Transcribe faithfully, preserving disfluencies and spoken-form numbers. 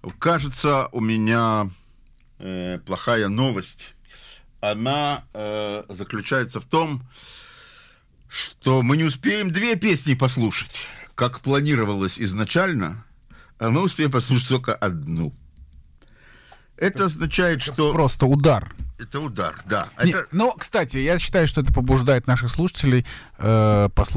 Кажется, у меня э, плохая новость. Она э, заключается в том, что мы не успеем две песни послушать, как планировалось изначально, а мы успеем послушать только одну. Это означает, Это что... просто удар. Это удар, да. Не, Это... Но, кстати, я считаю, что это побуждает наших слушателей э, послушать